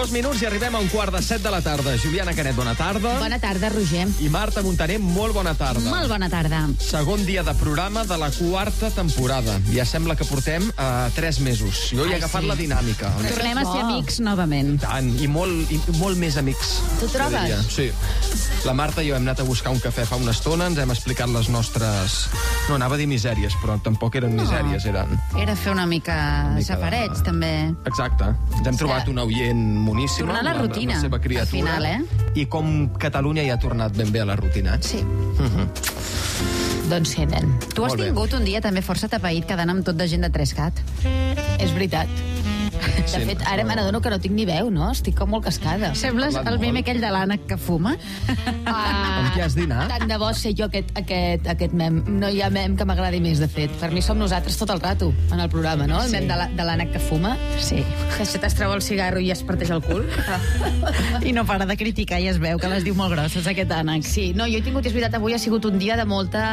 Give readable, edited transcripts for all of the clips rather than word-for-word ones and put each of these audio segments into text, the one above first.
2 minuts i arribem a 6:15 de la tarda. Juliana Canet, bona tarda. Bona tarda, Roger. I Marta Montaner, molt bona tarda. Molt bona tarda. Segon dia de programa de la 4ª temporada. Ja sembla que portem 3 mesos. Jo he agafat la dinàmica. Tornem a ser amics novament. Tant, i molt més amics. Tu trobes? Sí. La Marta i jo hem anat a buscar un cafè fa una estona, ens hem explicat les nostres... No, anava a dir misèries, però tampoc eren misèries, eren... Era fer una mica safareig, també. Exacte. Ens hem trobat una oient moníssima. Tornar a la rutina, la seva criatura. al final, I com Catalunya ja ha tornat ben bé a la rutina. Sí. Doncs sí, nen. Tu has tingut un dia també força tapaït quedant amb tot de gent de 3CAT. És veritat. De fet, ara me n'adono que no tinc ni veu, no? Estic com molt cascada. Sembles el meme aquell de l'ànec que fuma. Amb qui has dinat? Tant de bo sé jo aquest mem. No hi ha mem que m'agradi més, de fet. Per mi som nosaltres tot el rato en el programa, no? El mem de l'ànec que fuma. Sí. Que se t'estreu el cigarro i es parteix el cul. I no para de criticar i es veu que les diu molt grosses, aquest ànec. Sí, no, jo he tingut, és veritat, avui ha sigut un dia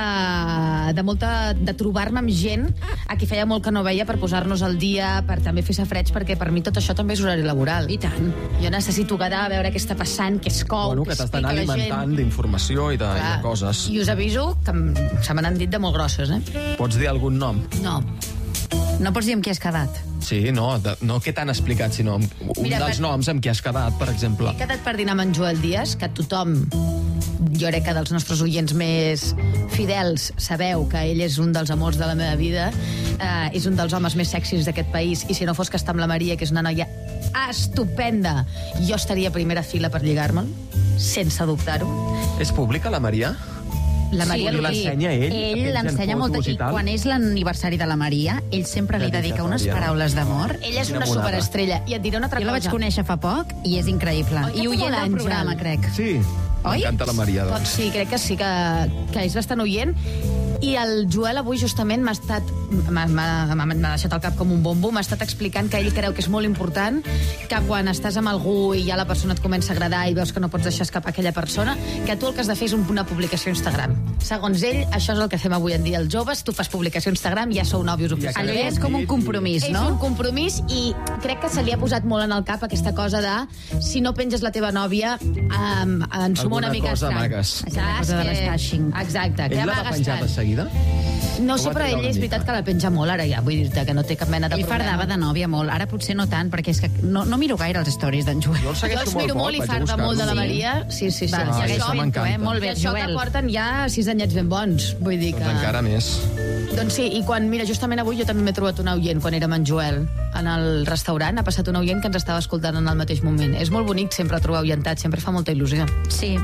de trobar-me amb gent a qui feia molt que no veia per posar-nos al dia, per també fer safreig, perquè per mi tot això també és horari laboral. I tant. Jo necessito quedar, veure què està passant, què es cou, bueno, que t'has d'anar alimentant d'informació i de coses. I us aviso que se me n'han dit de molt grosses, eh? Pots dir algun nom? No. No pots dir amb qui has quedat? Sí, no què t'han explicat, sinó un dels noms amb qui has quedat, per exemple. He quedat per dinar amb en Joel Díaz, que tothom, jo crec que dels nostres oients més fidels, sabeu que ell és un dels amors de la meva vida, és un dels homes més sexis d'aquest país, i si no fos que està amb la Maria, que és una noia estupenda, jo estaria a primera fila per lligar-me'l, sense dubtar-ho. És pública, la Maria? La Maria l'ensenya ell? Ell l'ensenya molt. I quan és l'aniversari de la Maria, ell sempre li dedica unes paraules d'amor. Ella és una superestrella. I et diré una altra cosa. Jo la vaig conèixer fa poc i és increïble. I oient el programa, crec. Sí. M'encanta la Maria, doncs. Doncs sí, crec que sí, que és bastant oient. I el Joel avui justament m'ha deixat el cap com un bombo, m'ha estat explicant que ell creu que és molt important que quan estàs amb algú i ja la persona et comença a agradar i veus que no pots deixar escapar aquella persona, que tu el que has de fer és una publicació a Instagram. Segons ell, això és el que fem avui en dia els joves, tu fas publicació a Instagram i ja sou nòvios oficials. Allò ja és com un compromís, no? És un compromís i crec que se li ha posat molt en el cap aquesta cosa de si no penges la teva nòvia en suma una mica estrany. Alguna cosa de l'estashing. Exacte. Ell la va penjar de seguida? No sé, però ell és veritat que la penja molt ara ja, vull dir-te que no té cap mena de problema. Ell fardava de nòvia molt, ara potser no tant, perquè és que no miro gaire els stories d'en Joel. Jo els miro molt i farda molt de la Maria. Sí. Això m'encanta. Molt bé, Joel. Això que porten ja 6 anyets ben bons, vull dir que... Doncs encara més. Doncs sí, i quan, mira, justament avui jo també m'he trobat una oient quan érem en Joel en el restaurant, ha passat una oient que ens estava escoltant en el mateix moment. És molt bonic sempre trobar oyentat, sempre fa molta il·lusió. Sí.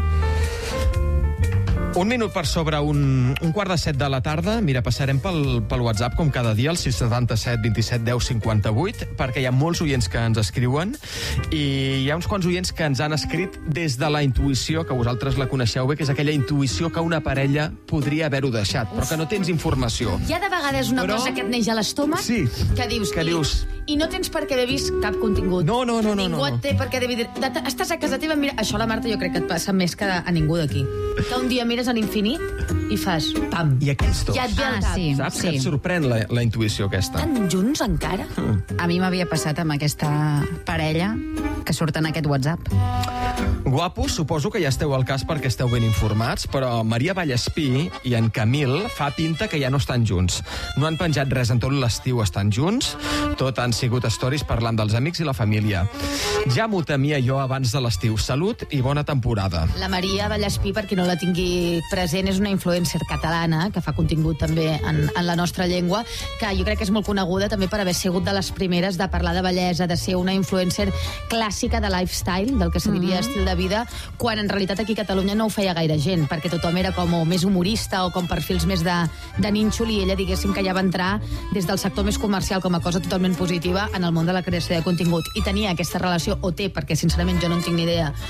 1 minut per sobre un 6:15 de la tarda. Mira, passarem pel WhatsApp, com cada dia, el 677 27 10 58, perquè hi ha molts oients que ens escriuen i hi ha uns quants oients que ens han escrit des de la intuïció, que vosaltres la coneixeu bé, que és aquella intuïció que una parella podria haver-ho deixat, però que no tens informació. Hi ha de vegades una cosa que et neix a l'estómac que dius... I no tens per què haver vist cap contingut. No. Ningú et té per què haver... Estàs a casa teva, mira, això a la Marta jo crec que et passa més que a ningú d'aquí. Que un dia mires a l'infinit i fas pam. I aquells dos. Ja et ve al cap. Saps que et sorprèn la intuïció aquesta? Estan junts encara? A mi m'havia passat amb aquesta parella que surt en aquest WhatsApp. Guapos, suposo que ja esteu al cas perquè esteu ben informats, però Maria Vallespí i en Camil fa pinta que ja no estan junts. No han penjat res en tot l'estiu estan junts, tot han sigut stories parlant dels amics i la família. Ja m'ho temia jo abans de l'estiu. Salut i bona temporada. La Maria Vallespí, per qui no la tingui present, és una influencer catalana que fa contingut també en la nostra llengua, que jo crec que és molt coneguda també per haver sigut de les primeres de parlar de bellesa, de ser una influencer clàssica de lifestyle, del que se diria estil de vida, quan en realitat aquí a Catalunya no ho feia gaire gent, perquè tothom era com més humorista o com perfils més de nínxol, i ella, diguéssim, que ja va entrar des del sector més comercial com a cosa totalment positiva en el món de la creació de contingut. I tenia aquesta relació, o té, perquè sincerament jo no en tinc ni idea,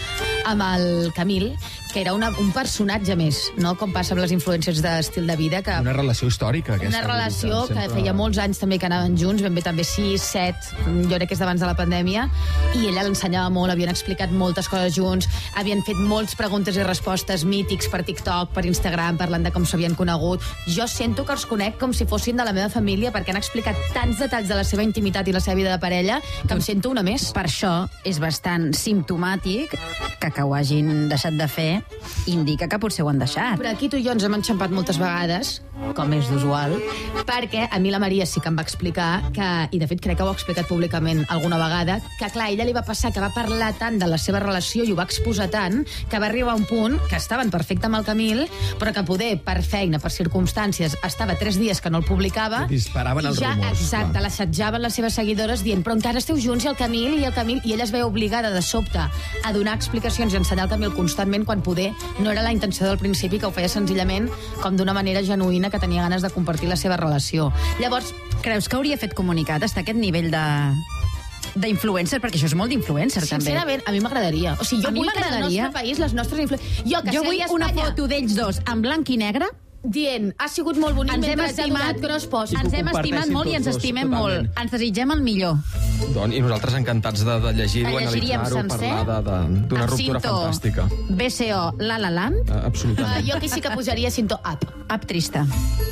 amb el Camil, que era un personatge més, no? Com passa amb les influències d'estil de vida. Que Una relació històrica, aquesta. una relació que sempre... feia molts anys també que anaven junts, ben bé també 6, 7, jo crec que és d'abans de la pandèmia, i ella l'ensenyava molt, havien explicat moltes coses junts, havien fet moltes preguntes i respostes mítics per TikTok, per Instagram, parlant de com s'havien conegut. Jo sento que els conec com si fossin de la meva família, perquè han explicat tants detalls de la seva intimitat i la seva vida de parella que em sento una més. Per això és bastant simptomàtic que ho hagin deixat de fer, indica que potser ho han deixat. Però aquí tu i jo ens hem enxampat moltes vegades, com és d'usual, perquè a mi la Maria sí que em va explicar que, i de fet crec que ho ha explicat públicament alguna vegada, que clar, a ella li va passar que va parlar tant de la seva relació i ho va exposar tant, que va arribar a un punt que estaven perfecte amb el Camil, però que poder, per feina, per circumstàncies, estava 3 dies que no el publicava. Disparaven els rumors. Exacte, l'assetjaven les seves seguidores dient però encara esteu junts i el Camil, i ella es veia obligada de sobte a donar explicacions i ensenyar el Camil constantment quan poder no era la intenció del principi, que ho feia senzillament com d'una manera genuïna, que tenia ganes de compartir la seva relació. Llavors, creus que hauria fet comunicat hasta aquest nivell d'influencer? Perquè això és molt d'influencer, també. Sincerament, a mi m'agradaria. O sigui, jo vull que al nostre país les nostres influències... Jo vull una foto d'ells dos en blanc i negre dient, ha sigut molt bonic, ens hem estimat molt i ens estimem molt. Ens desitgem el millor. I nosaltres encantats de llegir-ho, analitzar-ho, parlar d'una ruptura fantàstica. BCO, La La Land. Absolutament. Jo aquí sí que posaria Cinto Up. Up trista.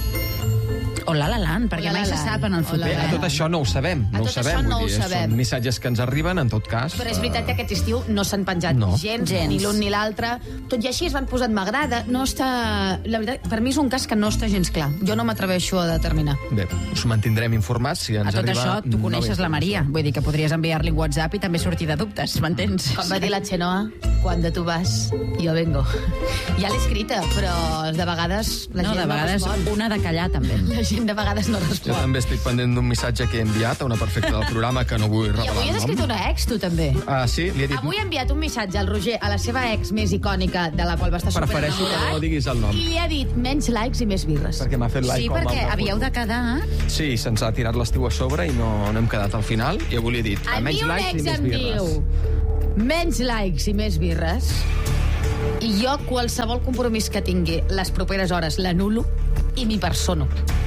O La La Land, perquè mai se sap en el futur. Bé, tot això no ho sabem. No ho sabem. Són missatges que ens arriben, en tot cas. Però és veritat que aquest estiu no s'han penjat gens, ni l'un ni l'altre. Tot i així es van posar m'agrada. No està... La veritat, per mi és un cas que no està gens clar. Jo no m'atreveixo a determinar. Bé, us mantindrem informats si ens arriba... A tot això, tu coneixes la Maria. Vull dir que podries enviar-li un WhatsApp i també sortir de dubtes, m'entens? Com va dir la Chenoa, cuando tu vas, yo vengo. Ja l'he escrita, però de vegades la gent no respon. Una de callar, també. La gent de vegades no respon. Jo també estic pendent d'un missatge que he enviat a una perfecta del programa que no vull revelar. I avui has escrit una ex, tu també. Ah, sí? Li he dit... Avui ha enviat un missatge al Roger, a la seva ex més icònica, de la qual va estar superenamorat. Prefereixo que no diguis el nom. I li ha dit menys likes i més birres. Perquè m'ha fet like. Sí, perquè havíeu de quedar... Sí, se'ns ha tirat l'estiu a sobre i no hem quedat al final. I avui li he dit menys likes i més birres. Menys likes i més birres. I jo qualsevol compromís que tingui les properes hores l'anulo i m'hi persono.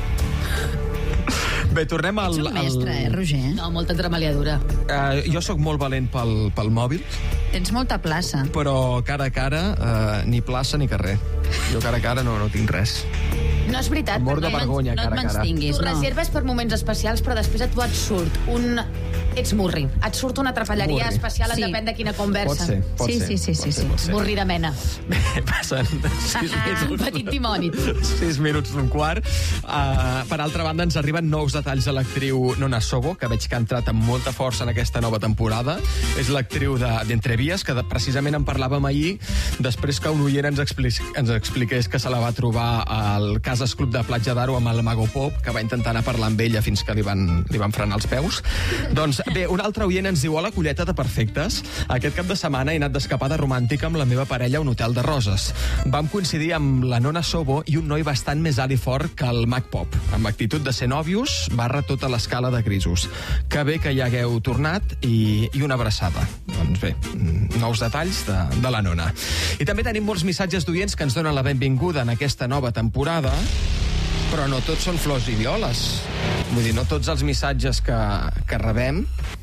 Bé, tornem al... Ets un mestre, Roger? No, molta entremaliadura. Jo sóc molt valent pel mòbil. Tens molta plaça. Però cara a cara, ni plaça ni carrer. Jo cara a cara no tinc res. No és veritat. Mort de vergonya, cara a cara. Tu reserves per moments especials, però després a tu et surt un... Ets murri. Et surt una trapelleria especial, depèn de quina conversa. Pot ser. Sí. Murri de mena. Bé, passen 6 minuts. Un petit timònit. 6 minuts d'un quart. Per altra banda, ens arriben nous detalls de l'actriu Nona Sobo, que veig que ha entrat amb molta força en aquesta nova temporada. És l'actriu d'Entrevies, que precisament en parlàvem ahir, després que un oient ens expliqués que se la va trobar al Casas Club de Platja d'Aro amb el Mago Pop, que va intentar anar a parlar amb ella fins que li van frenar els peus. Doncs bé, un altre oient ens diu: hola, colleta de perfectes. Aquest cap de setmana he anat d'escapada romàntica amb la meva parella a un hotel de Roses. Vam coincidir amb la Nona Sobo i un noi bastant més alt i fort que el Mag Pop, amb actitud de ser nòvios barra tota l'escala de grisos. Que bé que hi hagueu tornat i una abraçada. Doncs bé, nous detalls de la Nona. I també tenim molts missatges d'oients que ens donen la benvinguda en aquesta nova temporada, però no tots són flors i violes. Vull dir, no tots els missatges que rebem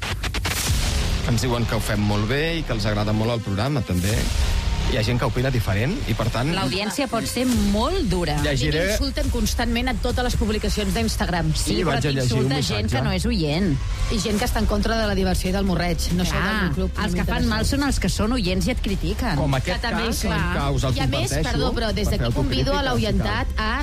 ens diuen que ho fem molt bé i que els agrada molt el programa, també. Hi ha gent que opina diferent i, per tant... L'audiència pot ser molt dura. Llegiré... I t'insulten constantment a totes les publicacions d'Instagram. Sí, però t'insulta gent que no és oient. I gent que està en contra de la diversió i del morreig. No són del club. Els que fan mal són els que són oients i et critiquen. Com aquest cas, que us el comparteixo. I a més, perdó, però des d'aquí convido a l'oientat a...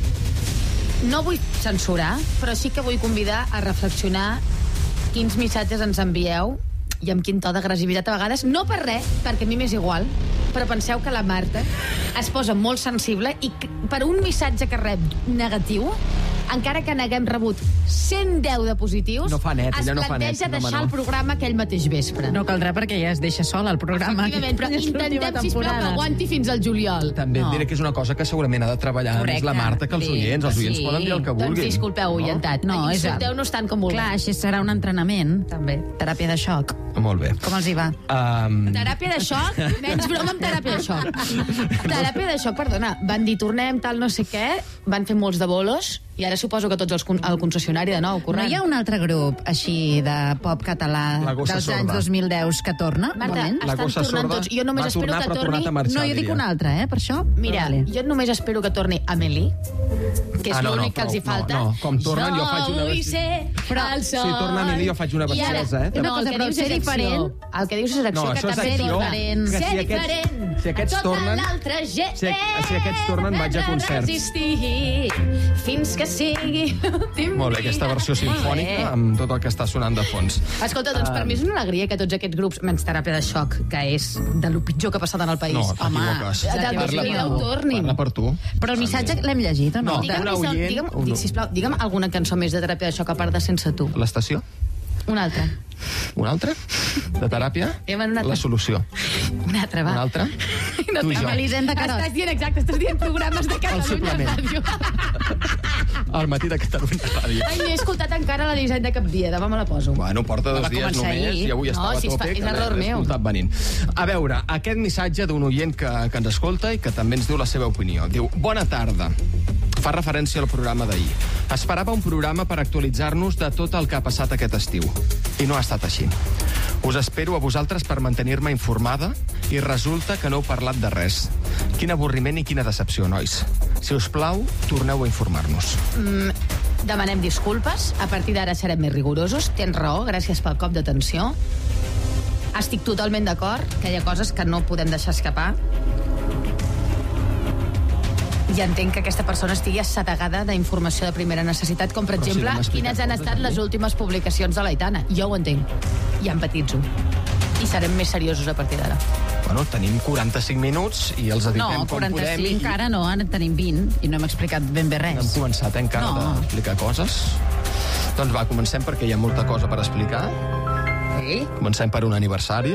No vull censurar, però sí que vull convidar a reflexionar quins missatges ens envieu i amb quin to d'agressivitat a vegades. No per res, perquè a mi m'és igual, però penseu que la Marta es posa molt sensible i per un missatge que rep negatiu encara que n'haguem rebut 110 de positius, No fa net, es ella no fa net, planteja no, deixar no. el programa aquell mateix vespre. No caldrà perquè ja es deixa sol el programa. Efectivament, però És l'última intentem, sisplau, que temporada. aguanti fins al juliol. També et diré que és una cosa que segurament ha de treballar Correcte. més la Marta que els Sí, oients. Els oients sí. poden dir el que Doncs vulguin. disculpeu, oyentat. No, és... Insulteu-nos tant com vulgueu. Clar, així serà un entrenament. També. Teràpia de xoc. Molt bé. Com els hi va? Teràpia de xoc, menys broma amb teràpia de xoc. Teràpia de xoc, perdona, van dir tornem, tal, no sé què, van fer molts de bolos, i ara suposo que tots al concessionari de nou, No corrent. hi ha un altre grup així de pop català La Gossa dels anys Sorda. 2010 que torna? Marta, Un moment. La estan Gossa tornant Sorda tots. Jo només va espero tornar, que però ha torni... tornat a marxar, No, jo dic diria. un altre, per això. Mira, Vale. jo només espero que torni Amélie, que és l'únic que els hi prou, falta. No, com tornen jo faig una... vull ser el sol. Si torna Amélie jo faig una I ara- bestiesa, Una No, cosa, el que però dius ser és acció. diferent. El que dius és acció, No, que això és també acció. diferent. Que Ser si aquests- diferent. si aquests Tota tornen- l'altra gent si aquests tornen, vaig a concerts. resistir fins que sigui l'últim Molt bé, aquesta versió sinfònica amb tot el que està sonant de fons. Escolta, doncs per mi és una alegria que tots aquests grups, menys teràpia de xoc, que és de lo pitjor que ha passat en el país. No, Home, t'equivoques. del Parla 2010 per tu. tornin. Parla per tu. Però el missatge l'hem llegit, o no? No. Digue'm, Una oient, sisplau, digue'm alguna cançó més de teràpia de xoc a part de Sense tu. L'estació? Una altra. Una altra? De teràpia? Digue'm una altra. La solució. Una altra, va. Una altra? No, Tu i jo. Amb Elisenda Carot. Estàs dient, exacte, estàs dient programes de Catalunya suplement. Ràdio. Al matí de Catalunya Ràdio. Ai, no he escoltat encara la d'Elisenda cap dia, demà me la poso. Bueno, porta 2 Va dies començar només ahir. i avui No, estava si a és tope. és que error l'he meu. escoltat venint. A veure, aquest missatge d'un oient que ens escolta i que també ens diu la seva opinió. Diu, bona tarda. Fa referència al programa d'ahir. Esperava un programa per actualitzar-nos de tot el que ha passat aquest estiu. I no ha estat així. Us espero a vosaltres per mantenir-me informada i resulta que no heu parlat de res. Quin avorriment i quina decepció, nois. Si us plau, torneu a informar-nos. Demanem disculpes, a partir d'ara serem més rigorosos. Tens raó, gràcies pel cop d'atenció. Estic totalment d'acord que hi ha coses que no podem deixar escapar. I entenc que aquesta persona estigui assetegada d'informació de primera necessitat, com per Però si exemple, no m'ha explicat quines han coses, estat a mi. les últimes publicacions de l'Aitana. Jo ho entenc. I empatitzo. I serem més seriosos a partir d'ara. Bueno, tenim 45 minuts i els editem No, com 45 podem. encara no, ara en tenim 20 i no hem explicat ben bé No hem res. començat encara No. d'explicar coses. Doncs va, comencem perquè hi ha molta cosa per explicar. Sí? Comencem per un aniversari.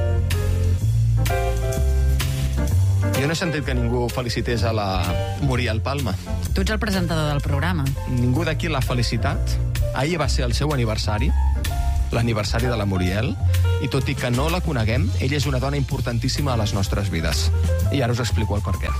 Jo no he sentit que ningú felicités a la Muriel Palma. Tu ets el presentador del programa. Ningú d'aquí l'ha felicitat. Ahir va ser el seu aniversari, l'aniversari de la Muriel, i tot i que no la coneguem, ella és una dona importantíssima a les nostres vides. I ara us explico el per què.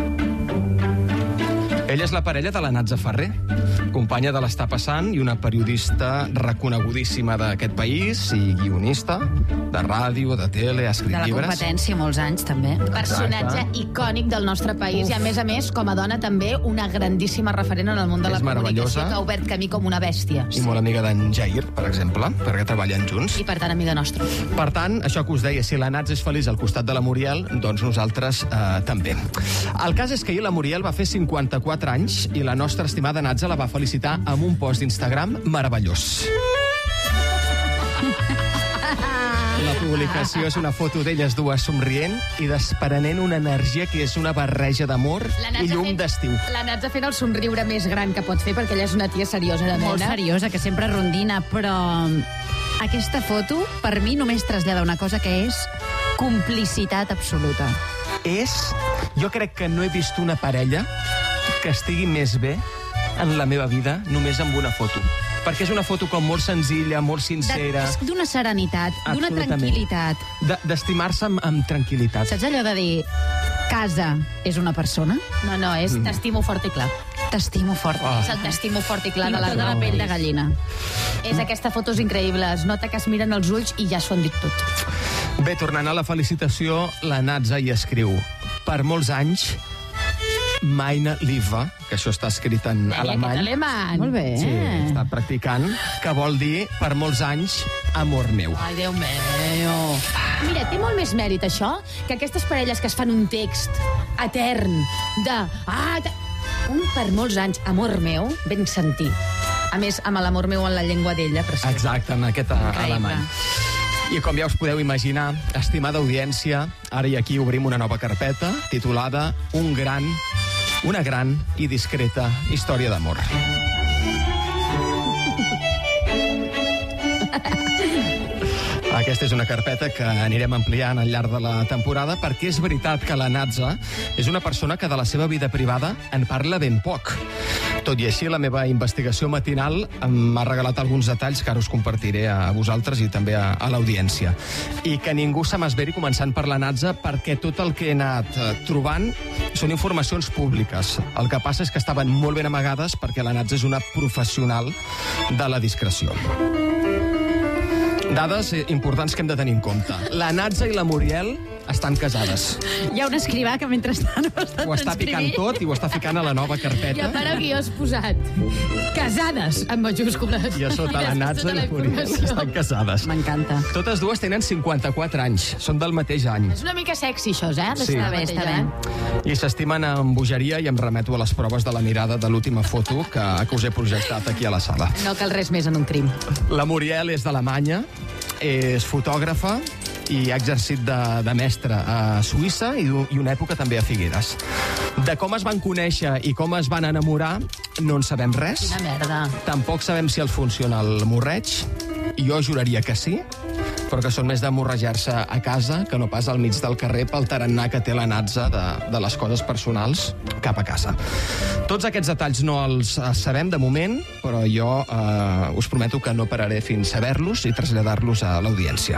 Ella és la parella de la Natza Ferrer, companya de l'Està Passant i una periodista reconegudíssima d'aquest país i guionista de ràdio, de tele, ha escrit De la llibres. competència, molts anys, també. Personatge icònic del nostre país i, a més, com a dona també una grandíssima referent en el món de la És comunicació meravellosa. que ha obert camí com una bèstia. I molt amiga d'en Jair, per exemple, perquè treballen junts. I, per tant, amiga nostra. Per tant, això que us deia, si la Nats és feliç al costat de la Muriel, doncs nosaltres també. El cas és que ahir la Muriel va fer 54 anys i la nostra estimada Natza la va felicitar amb un post d'Instagram meravellós. La publicació és una foto d'elles dues somrient i desprenent una energia que és una barreja d'amor i llum d'estiu. La Natza fent el somriure més gran que pot fer, perquè ella és una tia seriosa de mena. Molt seriosa, que sempre rondina, però aquesta foto, per mi, només trasllada una cosa que és complicitat absoluta. Jo crec que no he vist una parella que estigui més bé en la meva vida només amb una foto. Perquè és una foto com molt senzilla, molt sincera, D'una serenitat, d'una Absolutament. tranquil·litat. d'estimar-se amb tranquil·litat. Saps allò de dir, casa és una persona? No, és t'estimo fort i clar. T'estimo fort. Ah. És el t'estimo fort i clar Tinc de la tota la pell de gallina. És aquesta foto és increïble. Es nota que es miren els ulls i ja s'ho han dit tot. Bé, tornant a la felicitació, la Natza hi escriu: per molts anys, meine Liebe, que això està escrit en alemany. Alemany. Molt bé. Sí, està practicant, que vol dir per molts anys, amor meu. Ai, Déu meu. Mira, té molt més mèrit això que aquestes parelles que es fan un text etern de... Un per molts anys, amor meu, ben sentit. A més, amb l'amor meu en la llengua d'ella, però sí. Exacte, en aquest alemany. I com ja us podeu imaginar, estimada audiència, ara i aquí obrim una nova carpeta titulada Una gran i discreta història d'amor. Aquesta és una carpeta que anirem ampliant al llarg de la temporada, perquè és veritat que la Natza és una persona que de la seva vida privada en parla ben poc. Tot i així, la meva investigació matinal m'ha regalat alguns detalls que ara us compartiré a vosaltres i també a l'audiència. I que ningú se m'esveri començant per la Natza, perquè tot el que he anat trobant són informacions públiques. El que passa és que estaven molt ben amagades perquè la Natza és una professional de la discreció. Dades importants que hem de tenir en compte. La Natza i la Muriel estan casades. Hi ha un escrivà que mentrestant Ho està picant tot i ho està ficant a la nova I carpeta. a part aquí has posat casades, amb majúscules. I a sota la Natza Tota i la Muriel informació. estan casades. M'encanta. Totes dues tenen 54 anys. Són del mateix any. És una mica sexy, això, Sí. Està Està bé. I s'estimen amb bogeria i em remeto a les proves de la mirada de l'última foto que us he projectat aquí a la sala. No cal res més en un crim. La Muriel és d'Alemanya, és fotògrafa i ha exercit de mestra a Suïssa i una època també a Figueres. De com es van conèixer i com es van enamorar no en sabem res. Quina merda. Tampoc sabem si els funciona el morreig. Jo juraria que sí, però que són més de morrejar-se a casa que no pas al mig del carrer pel tarannà que té la Natza de les coses personals cap a casa. Tots aquests detalls no els sabem de moment, però jo us prometo que no pararé fins a saber-los i traslladar-los a l'audiència.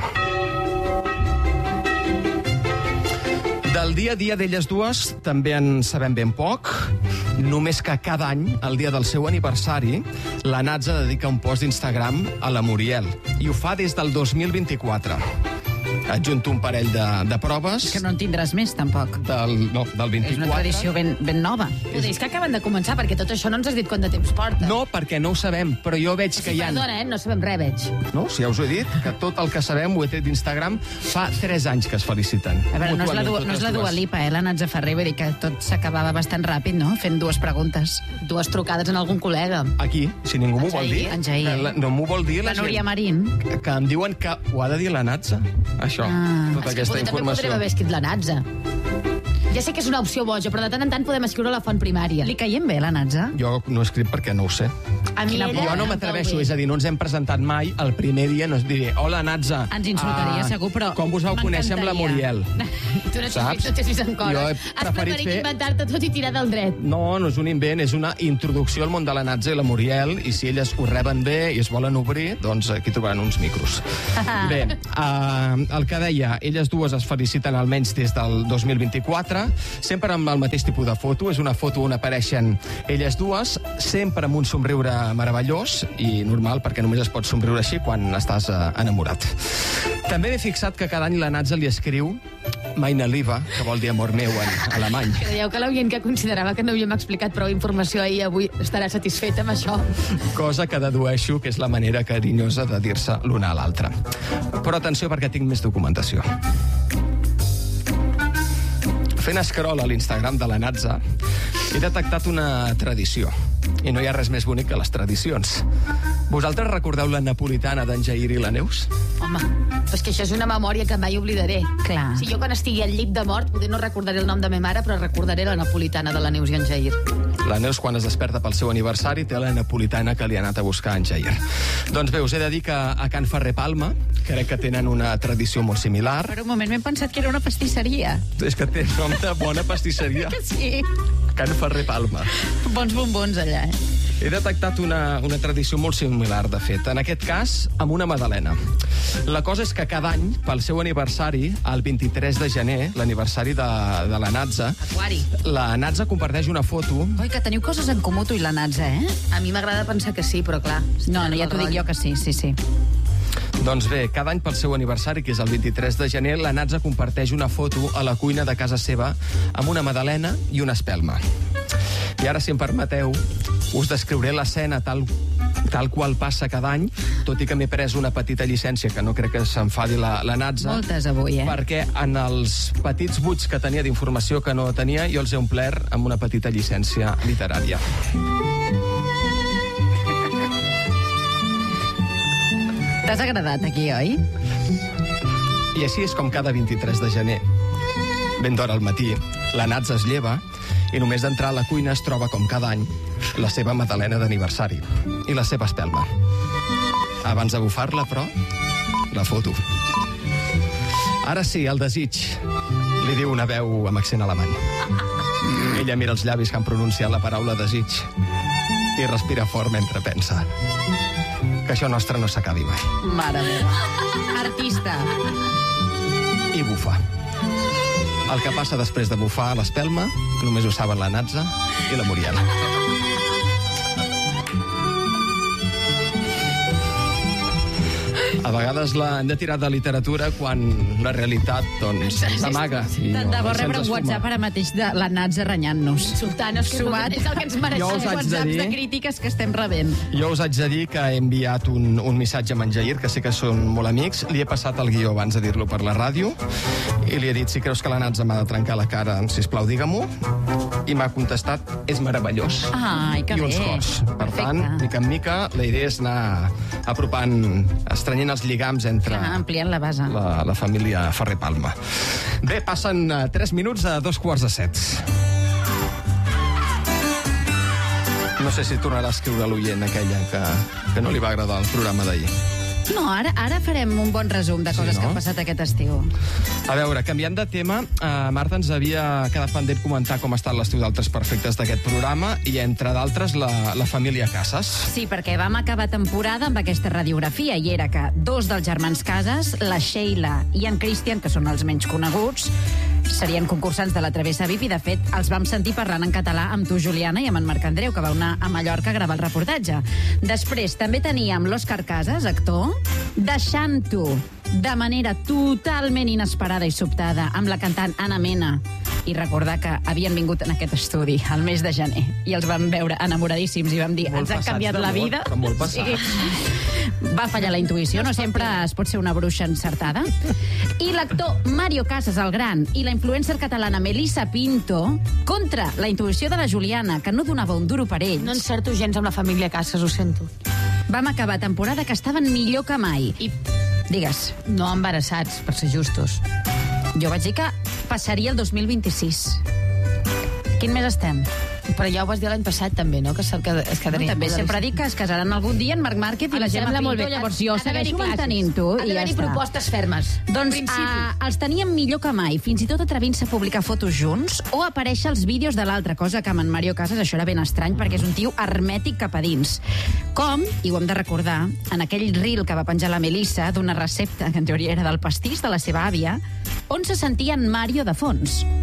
Del dia a dia d'elles dues també en sabem ben poc, només que cada any, el dia del seu aniversari, la Natza dedica un post d'Instagram a la Muriel, i ho fa des del 2024. Adjunto un parell de proves. Que no en tindràs més, tampoc. Del 24. És una tradició ben nova. És que acaben de començar, perquè tot això no ens has dit quant de temps porta. No, perquè no ho sabem, però jo veig que hi ha... Perdona, no sabem res, veig. No, si ja us ho he dit, que tot el que sabem ho he tret d'Instagram, fa 3 anys que es feliciten. A veure, no és la mútuament, Dua Lipa, la Natza Ferrer, vull dir que tot s'acabava bastant ràpid, no? Fent 2 preguntes. 2 trucades en algun col·lega. Aquí, si ningú m'ho vol dir. En Jair. No m'ho vol dir La la Núria gent. Marín. Que em diuen que ho ha de dir la Natza, això, tota aquesta També informació. podríem haver escrit la Natza. Ja sé que és una opció boja, però de tant en tant podem escriure la font primària. Li caiem bé, la Natza? Jo no he escrit perquè no ho sé. A mi ella Jo no em m'atreveixo, cau bé. és a dir, no ens hem presentat mai. El primer dia no es diré, hola, Natza. Ens insultaria, segur, però Com us vau conèixer amb la Muriel? Tu no Saps? t'has vist en coses. Jo he Has preferit preferit fer- inventar-te tot i tirar del dret. No, no és un invent, és una introducció al món de la Natza i la Muriel, i si elles ho reben bé i es volen obrir, doncs aquí trobaran uns micros. Bé, el que deia, elles dues es feliciten almenys des del 2024, sempre amb el mateix tipus de foto, és una foto on apareixen elles dues, sempre amb un somriure meravellós, i normal, perquè només es pot somriure així quan estàs enamorat. També m'he fixat que cada any la Natza li escriu Meine Liebe, que vol dir amor meu en alemany. Creieu que l'oient que considerava que no havíem explicat prou informació ahir avui estarà satisfet amb això? Cosa que dedueixo que és la manera carinyosa de dir-se l'una a l'altra. Però atenció, perquè tinc més documentació. Fent scroll a l'Instagram de la Natza, he detectat una tradició. I no hi ha res més bonic que les tradicions. Vosaltres recordeu la napolitana d'en Jair i la Neus? Home, és que això és una memòria que mai oblidaré. Clar. Si jo quan estigui al llit de mort, potser no recordaré el nom de ma mare, però recordaré la napolitana de la Neus i en Jair. La Neus, quan es desperta pel seu aniversari, té la napolitana que li ha anat a buscar en Jair. Doncs bé, us he de dir que a Can Ferrer Palma crec que tenen una tradició molt similar. Per un moment m'he pensat que era una pastisseria. És que té nom de bona pastisseria. Que sí. Can Ferrer Palma. Bons bombons allà, eh? He detectat una tradició molt similar, de fet. En aquest cas, amb una magdalena. La cosa és que cada any, pel seu aniversari, el 23 de gener, l'aniversari de la Natza, Aquari. la Natza comparteix una foto. Oi, que teniu coses en comú, tu i la Natza, eh? A mi m'agrada pensar que sí, però clar. No, ja t'ho dic jo que sí, sí, sí. Doncs bé, cada any pel seu aniversari, que és el 23 de gener, la Natza comparteix una foto a la cuina de casa seva amb una magdalena i una espelma. I ara, si em permeteu, us descriuré l'escena tal qual passa cada any, tot i que m'he pres una petita llicència, que no crec que s'enfadi la Natza. Moltes avui, eh? Perquè en els petits buits que tenia d'informació que no tenia, jo els he omplert amb una petita llicència literària. T'has agradat aquí, oi? I així és com cada 23 de gener. Ben d'hora al matí, la Natza es lleva i només d'entrar a la cuina es troba, com cada any, la seva magdalena d'aniversari i la seva espelma. Abans de bufar-la, però, la foto. Ara sí, el desig, li diu una veu amb accent alemany. Ella mira els llavis que han pronunciat la paraula desig i respira fort mentre pensa que això nostre no s'acabi mai. Mare meva. Artista. I bufa. El que passa després de bufar l'espelma només ho saben la Natza i la Muriel. A vegades hem de tirar de literatura quan la realitat, doncs, ens amaga. Tant de bo rebre un WhatsApp ara mateix de la Natza renyant-nos. Insultant-nos, que és el que ens mereixem. Jo us haig de WhatsApps dir- de crítiques que estem rebent. Jo us haig de dir que he enviat un missatge a en Jair, que sé que són molt amics. Li he passat el guió abans de dir-lo per la ràdio i li he dit, si creus que la Natza m'ha de trencar la cara, sisplau, digue-m'ho. I m'ha contestat, és meravellós. Ai, que I uns bé. cors. Per Perfecte. tant, mica en mica, la idea és anar apropant, estrenyent els lligams entre Ampliant la base. la família Ferrer Palma. Bé, passen 3 minuts a 2:45. No sé si tornarà a escriure l'oient aquella que no li va agradar el programa d'ahir. No, ara farem un bon resum de coses no? que han passat aquest estiu. A veure, canviant de tema, Marta, ens havia quedat pendent comentar com ha estat l'estiu d'altres perfectes d'aquest programa i, entre d'altres, la família Casas. Sí, perquè vam acabar temporada amb aquesta radiografia i era que 2 dels germans Casas, la Sheila i en Christian, que són els menys coneguts, serien concursants de la Travessa VIP i, de fet, els vam sentir parlant en català amb tu, Juliana, i amb en Marc Andreu, que va anar a Mallorca a gravar el reportatge. Després també teníem l'Òscar Casas, actor, deixant-ho de manera totalment inesperada i sobtada amb la cantant Anna Mena, i recordar que havien vingut en aquest estudi al mes de gener i els vam veure enamoradíssims i vam dir, Molt ens han passats canviat de la mot, vida. però molt passats. Va fallar la intuïció, no sempre es pot ser una bruixa encertada. I l'actor Mario Casas, el gran, i la influencer catalana Melissa Pinto, contra la intuïció de la Juliana, que no donava un duro per ells. No encerto gens amb la família Casas, ho sento. Vam acabar temporada que estaven millor que mai. I Digues, no embarassats, per ser justos. jo vaig dir que passaria el 2026. Quin mes estem? Però ja ho vas dir l'any passat, també, no? Que es No, quedarien... també sempre dic que es casaran algun dia en Marc Márquez i la Gemma Pinto, llavors jo segueixo mantenint-ho Han i ja d'haver-hi està. propostes fermes. Doncs Principi. els teníem millor que mai, fins i tot atrevint-se a publicar fotos junts o aparèixer als vídeos de l'altra cosa, que amb en Mario Casas això era ben estrany perquè és un tio hermètic cap a dins. Com, i ho hem de recordar, en aquell reel que va penjar la Melissa d'una recepta que en teoria era del pastís de la seva àvia, on se sentia en Mario de fons.